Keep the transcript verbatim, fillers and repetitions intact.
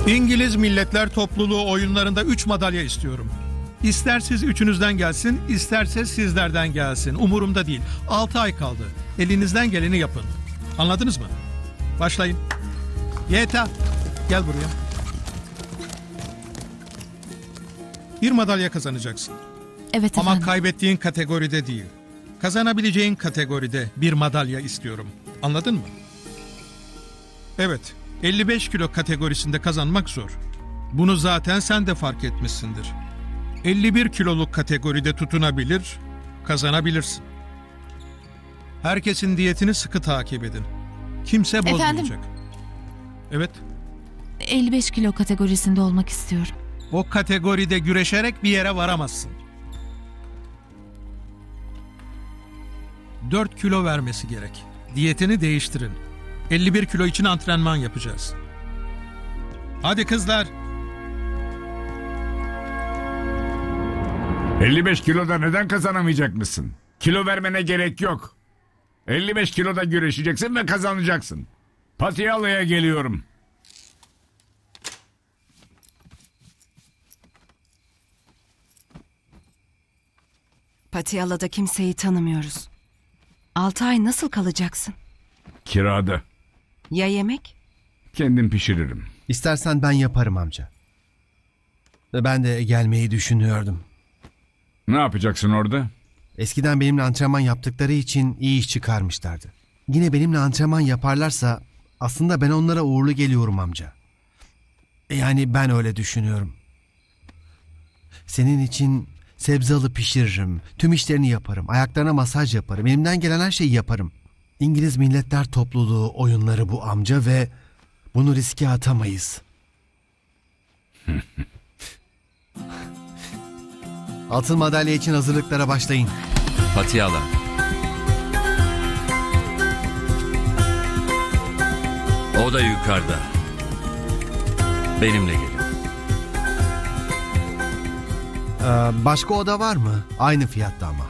İngiliz Milletler Topluluğu oyunlarında üç madalya istiyorum. İster siz üçünüzden gelsin, isterse sizlerden gelsin. Umurumda değil. Altı ay kaldı. Elinizden geleni yapın. Anladınız mı? Başlayın. Yeta, gel buraya. Bir madalya kazanacaksın. Evet Ama efendim. kaybettiğin kategoride değil. Kazanabileceğin kategoride bir madalya istiyorum. Anladın mı? Evet, elli beş kilo kategorisinde kazanmak zor. Bunu zaten sen de fark etmişsindir. elli bir kiloluk kategoride tutunabilir, kazanabilirsin. Herkesin diyetini sıkı takip edin. Kimse bozmayacak. Efendim? Evet, elli beş kilo kategorisinde olmak istiyorum. o kategoride güreşerek bir yere varamazsın. dört kilo vermesi gerek. Diyetini değiştirin. elli bir kilo için antrenman yapacağız. Hadi kızlar. elli beş kiloda neden kazanamayacak mısın? Kilo vermene gerek yok. elli beş kiloda güreşeceksin ve kazanacaksın. Patiala'ya geliyorum. Patiala'da kimseyi tanımıyoruz. Altı ay nasıl kalacaksın? Kirada. Ya yemek? Kendim pişiririm. İstersen ben yaparım amca. Ve ben de gelmeyi düşünüyordum. Ne yapacaksın orada? Eskiden benimle antrenman yaptıkları için iyi iş çıkarmışlardı. Yine benimle antrenman yaparlarsa aslında ben onlara uğurlu geliyorum amca. Yani ben öyle düşünüyorum. Senin için sebze alıp pişiririm, tüm işlerini yaparım, ayaklarına masaj yaparım, elimden gelen her şeyi yaparım. İngiliz Milletler Topluluğu oyunları bu amca ve bunu riske atamayız. Altın madalya için hazırlıklara başlayın. Patiala. O da yukarıda. Benimle gelin. Ee, başka oda var mı? Aynı fiyatta ama.